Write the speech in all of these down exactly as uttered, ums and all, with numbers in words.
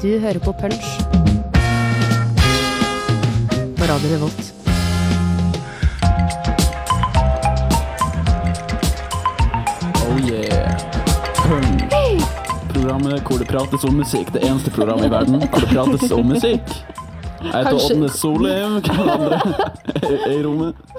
Du hører på Punch på Radio Revolt. Oh yeah. Punch. Programmet hvor det prates om musikk. Det eneste programmet i verden hvor det prates om musikk. Jeg heter Ådne Solheim. Hva er andre er i rommet?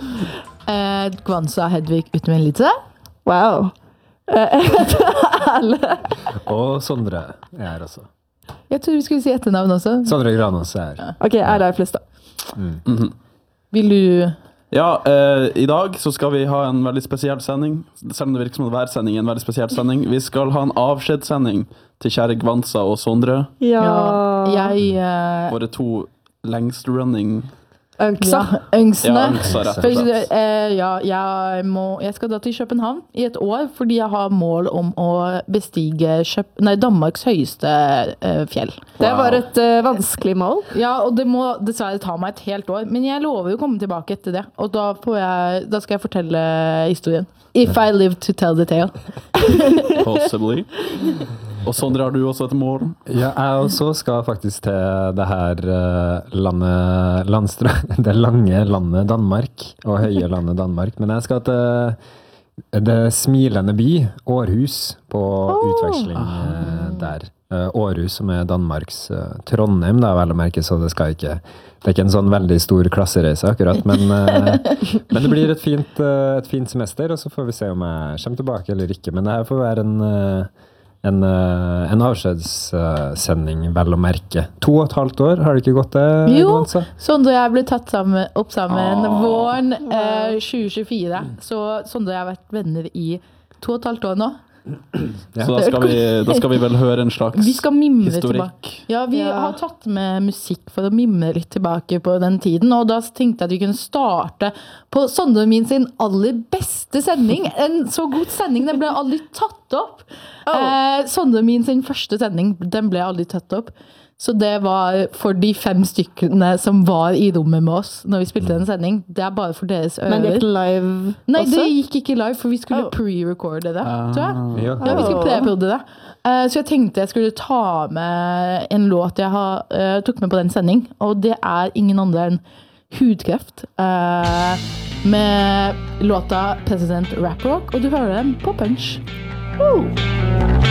Eh, Kvanza Hedvig Utmelitze. Wow. Jeg heter Erle. Og Sondre er her også. Jeg tror vi skulle si etternavn også. Sondre Granås er her. Ok, Erle er flest da. Mm. Mm-hmm. Vil du... Ja, eh, i dag så skal vi ha en veldig spesiell sending. Selv om det virker som at hver sending er en veldig spesiell sending. Vi skal ha en avskjedssending til kjære Kvanza og Sondre. Ja. Ja, jeg... eh, Våre to lengst running... Ønksa. Ja, øngsene. Ja, ønksa, rett og Først, slett. eh, ja, jeg, må, jeg skal da til København i et år, fordi jeg har mål om å bestige Køp, nei, Danmarks høyeste eh, fjell. Det var et uh, vanskelig mål. Ja, og det må dessverre ta meg et helt år, men jeg lover å komme tilbake etter det, og da, får jeg, da skal jeg fortelle historien. If I live to tell the tale. Possibly. Og Sondre, har du også et mål? Ja, jeg også skal faktisk til det her uh, landet, landstrø, det lange landet Danmark, og høye landet Danmark. Men jeg skal til det smilende by, Århus, på Oh. utveksling uh, der. Uh, Århus, som er Danmarks uh, Trondheim, da, vel å merke, så det skal ikke, det er ikke en sånn veldig stor klassereise akkurat, men, uh, men det blir et fint, uh, et fint semester, og så får vi se om jeg kommer tilbake eller ikke. Men det her får være en... Uh, En, uh, en avskjedssending, uh, vel å merke. To og et halvt år, har det ikke gått det? Jo, Gvanza? Sondre og jeg ble tatt sammen, opp sammen Ah. våren eh, tjue tjuefire. Så Sondre og jeg har vært venner i to og et halvt år nå. Ja. Så da skal, vi, da skal vi vel høre en slags Vi skal mimre historikk. tilbake. Ja, vi Ja. har tatt med musikk for å mimre litt tilbake på den tiden, og da tenkte jeg at vi kunne starte på Sondre og min sin aller beste sending. En så god sending, den ble aldri tatt opp. Oh. Eh, Sondre og min sin første sending, den ble aldri tatt opp. Så det var for de fem stykkene som var i rommet med oss når vi spilte en sending. Det er bare for deres ører. Men det gikk live Nei, også? det gikk ikke live, for vi skulle Oh. pre-recorde det, tror jeg. Ja. Ja, vi skulle pre-prode det. Eh, så jeg tenkte jeg skulle ta med en låt jeg har, eh, tok med på den sending, og det er ingen andre enn Hudkreft, eh, med låta President Rap Rock, og du hører den på Punch. Woo!